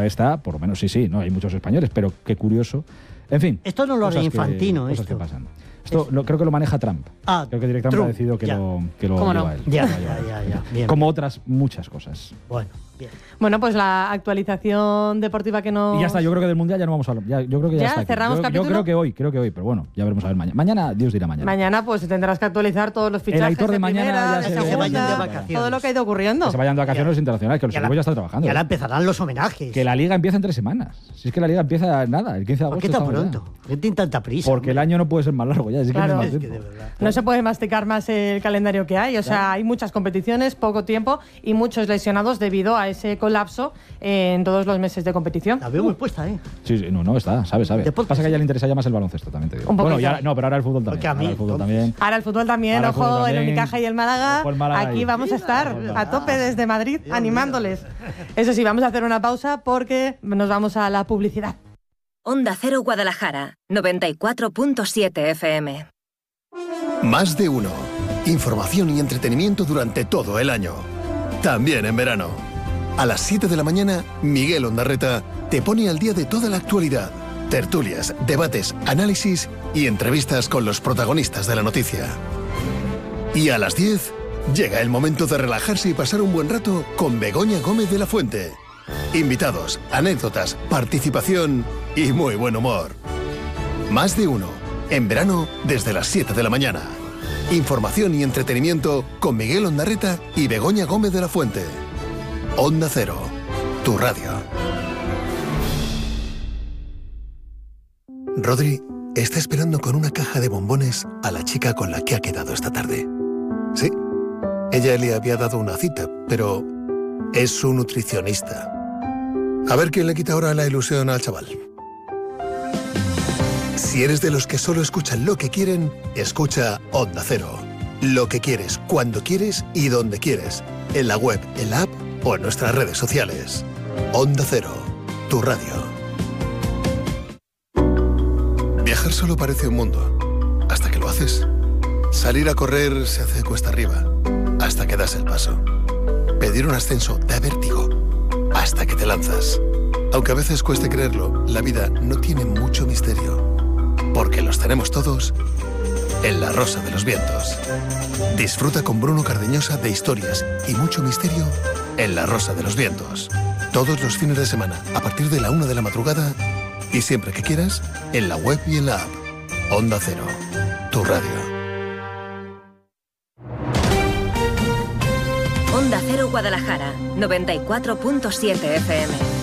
está, por lo menos sí, no hay muchos españoles, pero qué curioso. En fin. Esto no lo hará Infantino, cosas que pasan. Esto creo que lo maneja Trump. Creo que directamente ha decidido que lo lleva él. Ya. Bien. Como otras muchas cosas. Bueno, bien. Bueno, pues la actualización deportiva que nos... Y ya está, yo creo que del Mundial ya no vamos a hablar. Yo creo que ya está. ¿Cerramos capítulo? Yo creo que hoy, pero bueno, ya veremos a ver mañana. Mañana, Dios dirá mañana. Mañana pues tendrás que actualizar todos los fichajes Aitor de mañana, ya de segunda, todo lo que ha ido ocurriendo. Que se vayan de vacaciones los internacionales, que los equipos ya están trabajando. Y ahora empezarán los homenajes. Que la Liga empieza en 3 semanas. Si es que la Liga empieza nada, el 15 de agosto. ¿Por qué tan pronto? ¿Por qué tiene tanta prisa? Porque el año no puede ser más largo ya. Claro. Es que no se puede masticar más el calendario que hay. O sea, hay muchas competiciones, poco tiempo y muchos lesionados debido a ese colapso en todos los meses de competición. La veo muy puesta, ¿eh? Sí, no, está, sabe. Pasa que a ella le interesa ya más el baloncesto, también te digo. Bueno, ya, no, pero ahora el fútbol también. Ahora el fútbol también, ojo, el Unicaja y el Málaga. Aquí vamos a estar a tope desde Madrid animándoles. Eso sí, vamos a hacer una pausa porque nos vamos a la publicidad. Onda Cero Guadalajara, 94.7 FM. Más de uno. Información y entretenimiento durante todo el año. También en verano. A las 7 de la mañana, Miguel Ondarreta te pone al día de toda la actualidad. Tertulias, debates, análisis y entrevistas con los protagonistas de la noticia. Y a las 10, llega el momento de relajarse y pasar un buen rato con Begoña Gómez de la Fuente. Invitados, anécdotas, participación y muy buen humor. Más de uno. En verano, desde las 7 de la mañana. Información y entretenimiento con Miguel Ondarreta y Begoña Gómez de la Fuente. Onda Cero, tu radio. Rodri está esperando con una caja de bombones a la chica con la que ha quedado esta tarde. Sí, ella le había dado una cita, pero es su nutricionista. A ver quién le quita ahora la ilusión al chaval. Si eres de los que solo escuchan lo que quieren, escucha Onda Cero. Lo que quieres, cuando quieres y donde quieres. En la web, en la app o en nuestras redes sociales. Onda Cero, tu radio. Viajar solo parece un mundo, hasta que lo haces. Salir a correr se hace cuesta arriba, hasta que das el paso. Pedir un ascenso da vértigo, hasta que te lanzas. Aunque a veces cueste creerlo, la vida no tiene mucho misterio, porque los tenemos todos en La Rosa de los Vientos. Disfruta con Bruno Cardeñosa de historias y mucho misterio en La Rosa de los Vientos. Todos los fines de semana, a partir de la 1 de la madrugada y siempre que quieras, en la web y en la app. Onda Cero, tu radio. Onda Cero Guadalajara, 94.7 FM.